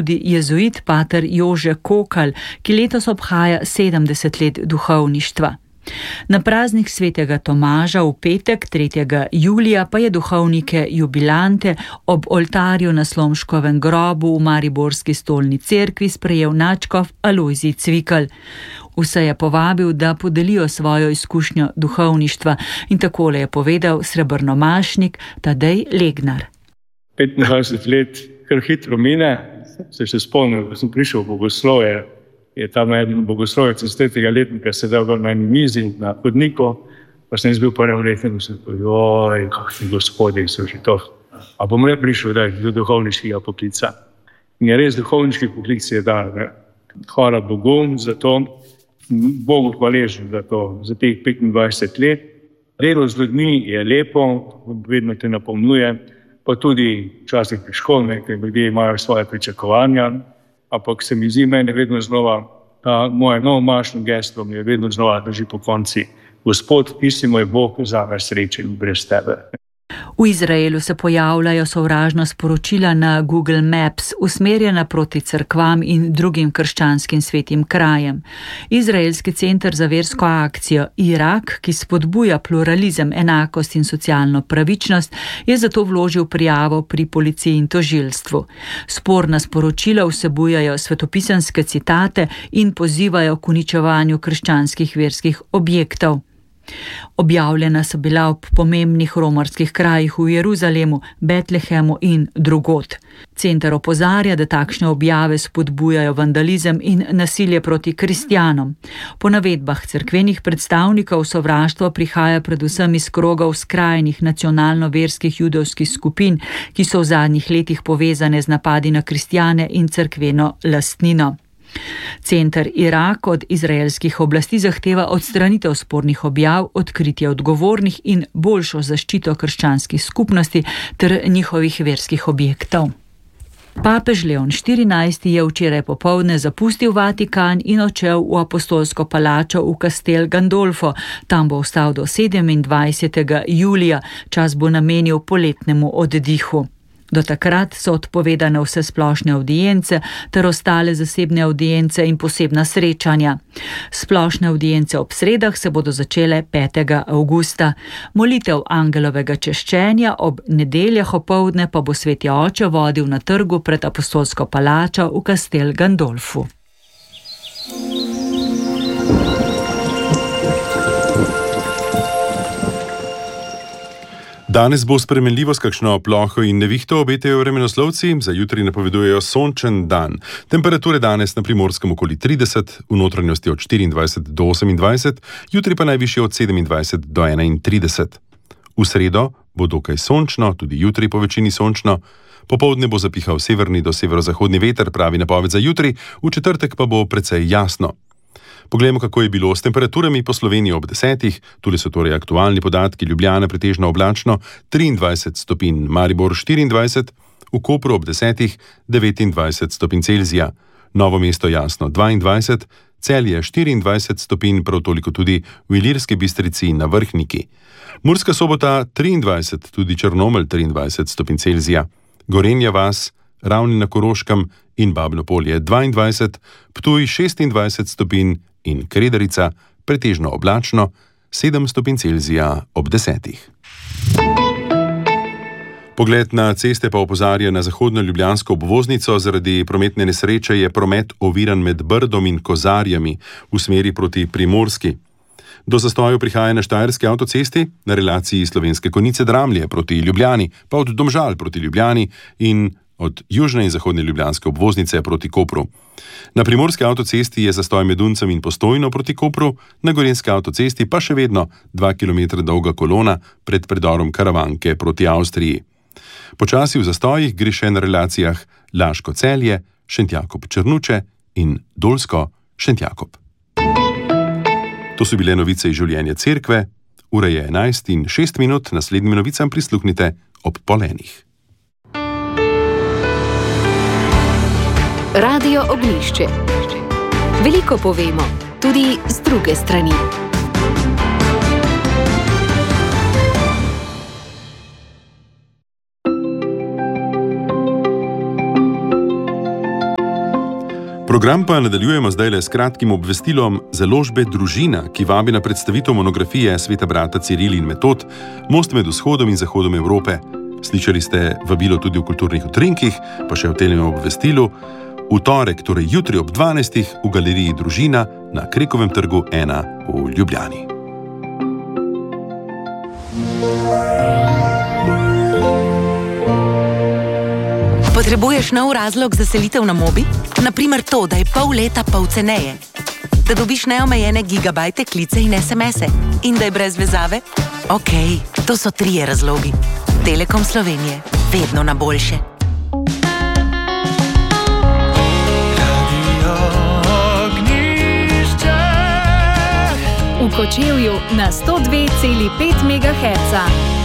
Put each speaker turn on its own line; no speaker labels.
tudi jezuit pater Jože Kokal, ki letos obhaja 70 let duhovništva. Na praznik svetega Tomaža v petek 3. julija pa je duhovnike jubilante ob oltarju na Slomškovem grobu v Mariborski stolni cerkvi sprejel nadškof Alojzij Cvikl. Vse je povabil, da podelijo svojo izkušnjo duhovništva in takole je povedal srebrnomašnik Tadej Legnar.
25 let kar hitro mine, se še spomnim, ko sem prišel v bogoslovje, je tam eden bogoslovec iz 3. letnika sedel na eni mizi na hodniku, pa sem bil prvi leten in sem povedal, kakšni gospodi so že to. A bom le prišel do duhovniškega poklica. In je res duhovniški poklic je dar. Hvala Bogu za to, Bogu hvaležen za to, za teh 25 let. Delo z ljudmi je lepo, vedno te napolnjuje, pa tudi včasih težko, ker ljudje imajo svoje pričakovanja, ampak se mi zdi meni vedno znova, ta moje novomašno gesto mi je vedno znova drži po konci. Gospod, ti si moj Bog, zame srečen brez tebe.
V Izraelu se pojavljajo sovražna sporočila na Google Maps, usmerjena proti cerkvam in drugim krščanskim svetim krajem. Izraelski center za versko akcijo Irak, ki spodbuja pluralizem, enakost in socialno pravičnost, je zato vložil prijavo pri policiji in tožilstvu. Sporna sporočila vsebujajo svetopisanske citate in pozivajo k uničevanju krščanskih verskih objektov. Objavljena so bila ob pomembnih romarskih krajih v Jeruzalemu, Betlehemu in drugod. Center opozarja, da takšne objave spodbujajo vandalizem in nasilje proti kristjanom. Po navedbah cerkvenih predstavnikov sovraštvo prihaja predvsem iz krogov skrajnih nacionalno-verskih judovskih skupin, ki so v zadnjih letih povezane z napadi na kristjane in cerkveno lastnino. Center Irak od izraelskih oblasti zahteva odstranitev spornih objav, odkritje odgovornih in boljšo zaščito krščanskih skupnosti ter njihovih verskih objektov. Papež Leon XIV je včeraj popoldne zapustil Vatikan in odšel v apostolsko palačo v Castel Gandolfo. Tam bo ostal do 27. julija, čas bo namenil poletnemu oddihu. Do takrat so odpovedane vse splošne avdience ter ostale zasebne avdience in posebna srečanja. Splošne avdience ob sredah se bodo začele 5. avgusta. Molitev angelovega češčenja ob nedeljah opoldne pa bo sveti oče vodil na trgu pred apostolsko palačo v Castel Gandolfu.
Danes bo spremenljivo s kakšno ploho in nevihto, obetajo vremenoslovci, za jutri napovedujejo sončen dan. Temperature danes na Primorskem okoli 30, v notranjosti od 24 do 28, jutri pa najvišje od 27 do 31. V sredo bo dokaj sončno, tudi jutri po večini sončno. Popoldne bo zapihal severni do severozahodni veter, pravi napoved za jutri, v četrtek pa bo precej jasno. Poglejmo, kako je bilo s temperaturami po Sloveniji ob 10. Tule so torej aktualni podatki. Ljubljana pretežno oblačno 23 stopinj, Maribor 24, v Kopru ob 10. 29 stopinj Celzija, Novo mesto jasno 22, Celje 24 stopinj, prav toliko tudi v Ilirski Bistrici na Vrhniki. Murska Sobota 23, tudi Črnomelj 23 stopinj Celzija, Gorenja vas, Ravni na Koroškem in Babno Polje 22, Ptuj 26 stopinj in Kredarica pretežno oblačno 7 stopinj Celzija ob 10. Pogled na ceste pa opozarja na zahodno ljubljansko obvoznico. Zaradi prometne nesreče je promet oviran med Brdom in Kozarjami v smeri proti Primorski. Do zastojev prihaja na Štajerski avtocesti, na relaciji Slovenske Konjice Dramlje proti Ljubljani, pa od Domžal proti Ljubljani in od južne in zahodne ljubljanske obvoznice proti Kopru. Na Primorski avtocesti je zastoj med Uncem in Postojno proti Kopru, na Gorenjski avtocesti pa še vedno 2 km dolga kolona pred predorom Karavanke proti Avstriji. Počasi v zastojih gre še na relacijah Laško-Celje, Šentjakob-Črnuče in Dolsko-Šentjakob. To so bile novice iz življenja cerkve. Ura je 11:06, naslednjim novicam prisluhnite ob 12:00.
Radio Ognjišče. Veliko povemo, tudi z druge strani.
Program pa nadaljujemo zdaj le s kratkim obvestilom založbe Družina, ki vabi na predstavitev monografije Sveta brata Ciril in Metod, Most med vzhodom in zahodom Evrope. Slišali ste vabilo tudi v kulturnih utrinkih, pa še v tem obvestilu. V torek, torej jutri ob 12. v galeriji Družina na Krekovem trgu 1 v Ljubljani.
Potrebuješ nov razlog za selitev na Mobi? Naprimer to, da je pol leta pol ceneje. Da dobiš neomejene gigabajte, klice in SMS-e. In da je brez vezave? Okej, to so 3 razlogi. Telekom Slovenije. Vedno na boljše.
V Kočevju na 102,5 MHz.